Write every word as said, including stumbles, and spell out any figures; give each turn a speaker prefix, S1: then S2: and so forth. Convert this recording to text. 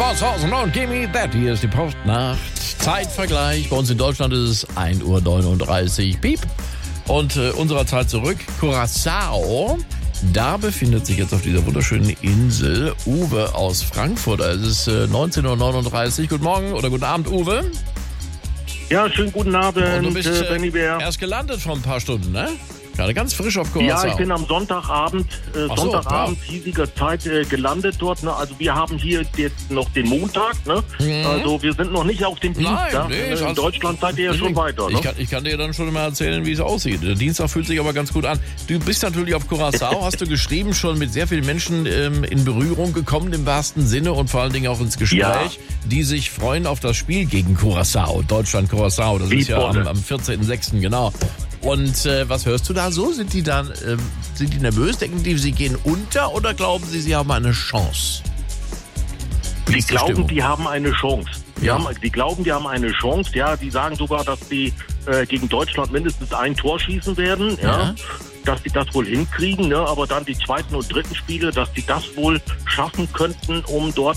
S1: Swanson und Gimme That. Hier ist die Postnacht. Zeitvergleich. Bei uns in Deutschland ist es ein Uhr neununddreißig. Piep. Und äh, unserer Zeit zurück. Curaçao. Da befindet sich jetzt auf dieser wunderschönen Insel Uwe aus Frankfurt. Es ist äh, neunzehn Uhr neununddreißig. Guten Morgen oder guten Abend, Uwe.
S2: Ja, schönen guten Abend,
S1: Und du bist
S2: äh,
S1: äh,
S2: Benny Bär.
S1: erst gelandet vor ein paar Stunden, ne? Gerade ganz frisch auf Curaçao.
S2: Ja, ich bin am Sonntagabend, äh,
S1: Ach so,
S2: Sonntagabend hiesiger Zeit äh, gelandet dort. Ne? Also wir haben hier jetzt noch den Montag. Ne?
S1: Mhm.
S2: Also wir sind noch nicht auf dem Dienstag.
S1: Nein, nee,
S2: äh,
S1: ist
S2: in
S1: also-
S2: Deutschland seid ihr ja schon weiter.
S1: Ich
S2: Ne?
S1: kann, ich kann dir dann schon mal erzählen, wie es aussieht. Der Dienstag fühlt sich aber ganz gut an. Du bist natürlich auf Curaçao, hast du geschrieben, schon mit sehr vielen Menschen ähm, in Berührung gekommen im wahrsten Sinne und vor allen Dingen auch ins Gespräch,
S2: Ja.
S1: die sich freuen auf das Spiel gegen Curaçao, Deutschland-Curaçao. Das
S2: Wie
S1: ist ja am,
S2: Bolle.
S1: am vierzehnten sechsten genau. Und äh, was hörst du da so? Sind die dann ähm, sind die nervös? Denken die, sie gehen unter oder glauben sie, sie haben eine Chance? Wie
S2: Die
S1: ist die
S2: glauben,
S1: Stimmung?
S2: die haben eine Chance. Die,
S1: Ja.
S2: haben, die glauben, die haben eine Chance. Ja, die sagen sogar, dass die äh, gegen Deutschland mindestens ein Tor schießen werden. Ja.
S1: Ja.
S2: Dass die das wohl hinkriegen. Ne? Aber dann die zweiten und dritten Spiele, dass die das wohl schaffen könnten, um dort